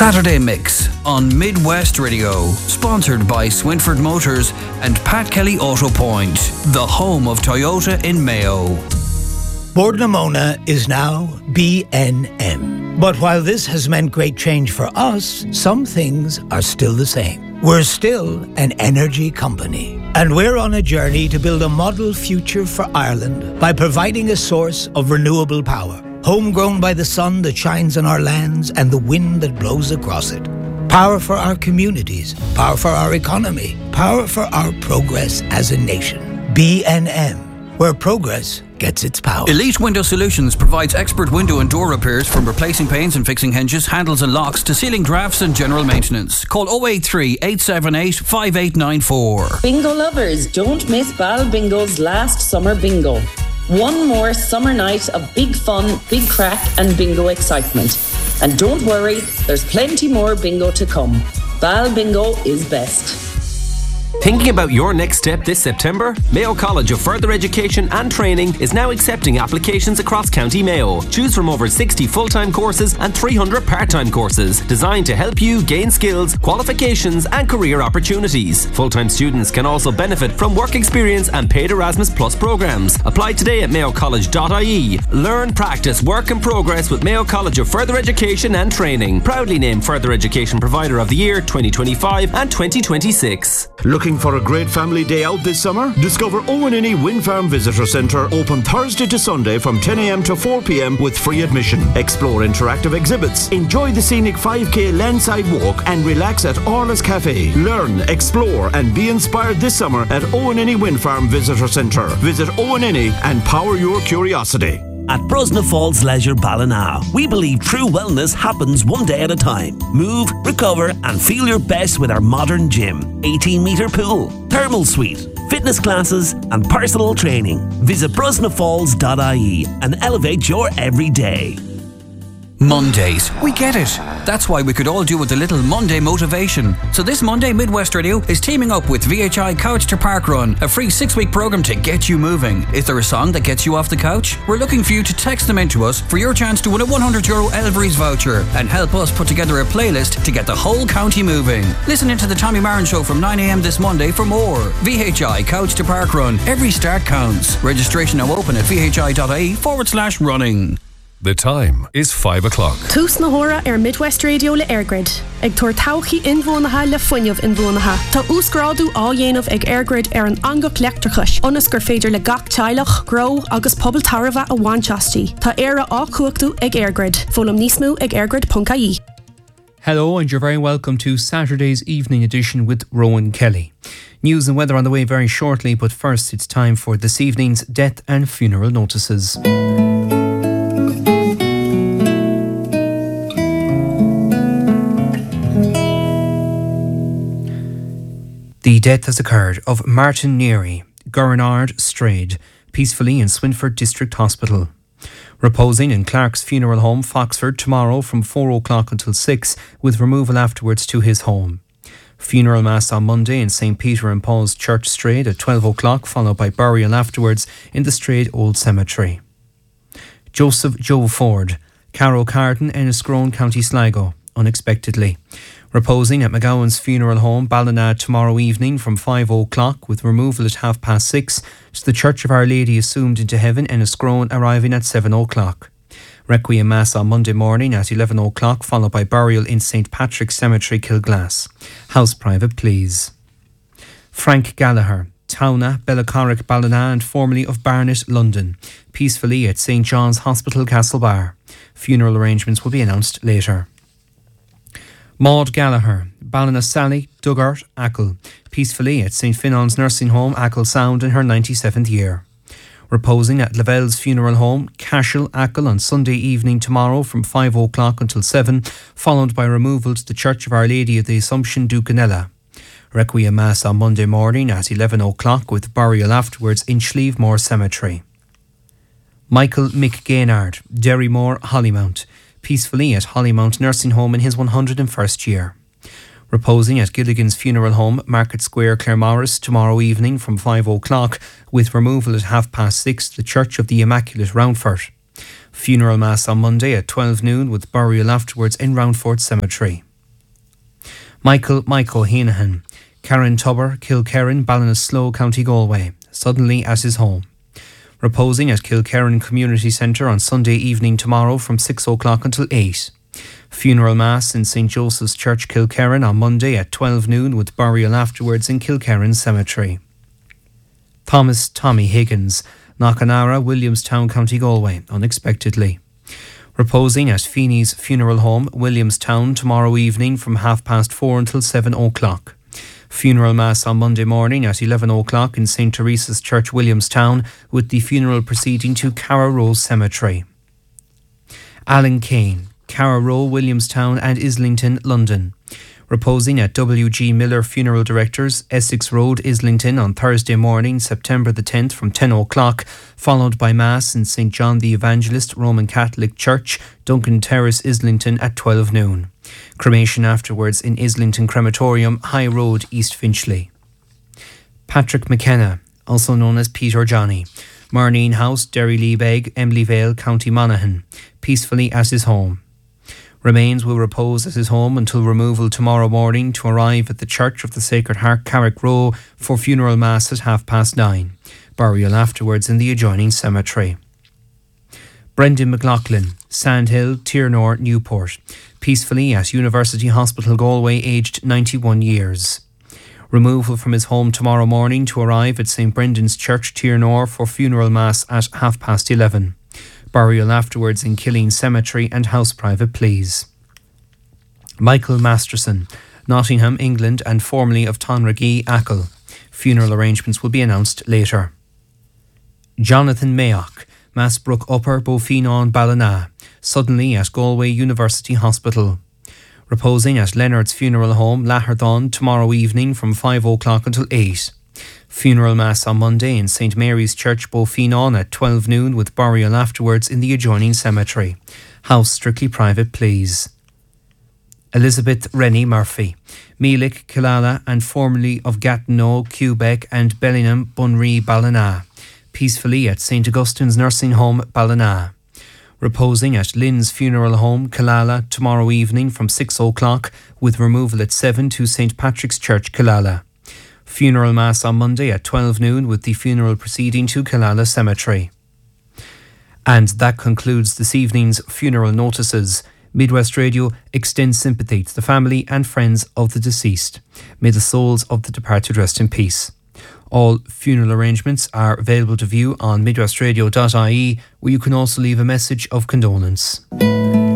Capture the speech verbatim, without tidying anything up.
Saturday Mix on Midwest Radio, sponsored by Swinford Motors and Pat Kelly Auto Point, the home of Toyota in Mayo. Bord na Móna is now B N M. But while this has meant great change for us, some things are still the same. We're still an energy company. And we're on a journey to build a model future for Ireland by providing a source of renewable power. Homegrown by the sun that shines on our lands and the wind that blows across it. Power for our communities, power for our economy, power for our progress as a nation. B N M, where progress gets its power. Elite Window Solutions provides expert window and door repairs, from replacing panes and fixing hinges, handles and locks to sealing drafts and general maintenance. Call oh eight three, eight seven eight, five eight nine four. Bingo lovers, don't miss Bal Bingo's last summer bingo. One more summer night of big fun, big crack and bingo excitement. And don't worry, there's plenty more bingo to come. Bal Bingo is best. Thinking about your next step this September? Mayo College of Further Education and Training is now accepting applications across County Mayo. Choose from over sixty full-time courses and three hundred part-time courses designed to help you gain skills, qualifications and career opportunities. Full-time students can also benefit from work experience and paid Erasmus Plus programs. Apply today at mayo college dot I E. Learn, practice, work and progress with Mayo College of Further Education and Training. Proudly named Further Education Provider of the Year twenty twenty-five and twenty twenty-six. Looking for a great family day out this summer? Discover Owen Inny Wind Farm Visitor Centre, open Thursday to Sunday from ten a m to four p m with free admission. Explore interactive exhibits, enjoy the scenic five k landside walk and relax at Orla's Cafe. Learn, explore and be inspired this summer at Owen Inny Wind Farm Visitor Centre. Visit Owen Inny and power your curiosity. At Brosna Falls Leisure Ballina, we believe true wellness happens one day at a time. Move, recover and feel your best with our modern gym, eighteen metre pool, thermal suite, fitness classes and personal training. Visit brosna falls dot I E and elevate your everyday. Mondays. We get it. That's why we could all do with a little Monday motivation. So this Monday, Midwest Radio is teaming up with V H I Couch to Park Run, a free six-week program to get you moving. Is there a song that gets you off the couch? We're looking for you to text them in to us for your chance to win a one hundred euro Elvery's voucher and help us put together a playlist to get the whole county moving. Listen into the Tommy Marin Show from nine a m this Monday for more. V H I Couch to Park Run. Every start counts. Registration now open at vhi.ie forward slash running. The time is five o'clock. Tús na hora ar Midwest Radio le Airgrid. Ag tuair tauchaí inmhónatha le fuinneamh inmhónatha. Tá úsgrádu á dhéanamh ag Airgrid ar an angach leachtarchais. Onas gur féidir le gach teilech, gro agus pobl tarbha a bhainteastí. Tá éire á cuachtaú ag Airgrid. Fólam níos mó ag airgrid dot I E. Hello and you're very welcome to Saturday's evening edition with Rowan Kelly. News and weather on the way very shortly, but first it's time for this evening's death and funeral notices. The death has occurred of Martin Neary, Gurnard Strayed, peacefully in Swinford District Hospital. Reposing in Clark's Funeral Home, Foxford, tomorrow from four o'clock until six, with removal afterwards to his home. Funeral Mass on Monday in Saint Peter and Paul's Church, Strayed, at twelve o'clock, followed by burial afterwards in the Strayed Old Cemetery. Joseph Joe Ford, Carrow Carden, Enniscrone, County Sligo, unexpectedly. Reposing at McGowan's Funeral Home, Ballina, tomorrow evening from five o'clock, with removal at half past six to the Church of Our Lady Assumed into Heaven, Enniscrone, arriving at seven o'clock. Requiem Mass on Monday morning at eleven o'clock, followed by burial in Saint Patrick's Cemetery, Kilglass. House private, please. Frank Gallagher, Towna, Bellacorrick, Ballina and formerly of Barnet, London, peacefully at Saint John's Hospital, Castlebar. Funeral arrangements will be announced later. Maud Gallagher, Ballinasally, Duggart, Achill, peacefully at Saint Finon's Nursing Home, Achill Sound, in her ninety-seventh year. Reposing at Lavelle's Funeral Home, Cashel, Achill, on Sunday evening tomorrow from five o'clock until seven, followed by removal to the Church of Our Lady of the Assumption, Ducanella. Requiem Mass on Monday morning at eleven o'clock, with burial afterwards in Schlievemore Cemetery. Michael Mick Gaynard, Derrymore, Hollymount, peacefully at Hollymount Nursing Home in his one hundred and first year. Reposing at Gilligan's Funeral Home, Market Square, Claremorris, tomorrow evening from five o'clock, with removal at half past six to the Church of the Immaculate, Roundford. Funeral Mass on Monday at twelve noon, with burial afterwards in Roundford Cemetery. Michael Michael Heenahan, Karen Tubber, Kilkerran, Ballinasloe, County Galway, suddenly at his home. Reposing at Kilkerran Community Centre on Sunday evening tomorrow from six o'clock until eight. Funeral Mass in Saint Joseph's Church, Kilkerran on Monday at twelve noon with burial afterwards in Kilkerran Cemetery. Thomas Tommy Higgins, Knockanara, Williamstown, County Galway, unexpectedly. Reposing at Feeney's Funeral Home, Williamstown, tomorrow evening from half past four until seven o'clock. Funeral Mass on Monday morning at eleven o'clock in Saint Teresa's Church, Williamstown, with the funeral proceeding to Carra Row Cemetery. Alan Kane, Carra Row, Williamstown and Islington, London. Reposing at W G Miller Funeral Directors, Essex Road, Islington on Thursday morning, September the tenth from ten o'clock, followed by Mass in Saint John the Evangelist Roman Catholic Church, Duncan Terrace, Islington at twelve noon. Cremation afterwards in Islington Crematorium, High Road, East Finchley. Patrick McKenna, also known as Peter Johnny, Marneen House, Derry Leabeg, Emily Vale, County Monaghan, peacefully at his home. Remains will repose at his home until removal tomorrow morning to arrive at the Church of the Sacred Heart, Carrick Row, for funeral mass at half past nine. Burial afterwards in the adjoining cemetery. Brendan McLaughlin, Sandhill, Tiernor, Newport, peacefully at University Hospital Galway, aged ninety-one years. Removal from his home tomorrow morning to arrive at Saint Brendan's Church, Tiernor, for funeral mass at half past eleven. Burial afterwards in Killeen Cemetery and house private please. Michael Masterson, Nottingham, England and formerly of Tonragee, Achill. Funeral arrangements will be announced later. Jonathan Mayock, Massbrook Upper, Bofinon, Ballina, suddenly at Galway University Hospital. Reposing at Leonard's Funeral Home, Laherthon, tomorrow evening from five o'clock until eight. Funeral Mass on Monday in Saint Mary's Church, Bofinon at twelve noon with burial afterwards in the adjoining cemetery. House strictly private please. Elizabeth Rennie Murphy, Meelick, Killala and formerly of Gatineau, Quebec and Bellingham, Bunree, Ballina. Peacefully at Saint Augustine's Nursing Home, Ballina. Reposing at Lynn's Funeral Home, Killala, tomorrow evening from six o'clock with removal at seven to Saint Patrick's Church, Killala. Funeral Mass on Monday at twelve noon with the funeral proceeding to Killala Cemetery. And that concludes this evening's funeral notices. Midwest Radio extends sympathy to the family and friends of the deceased. May the souls of the departed rest in peace. All funeral arrangements are available to view on midwestradio dot I E, where you can also leave a message of condolence.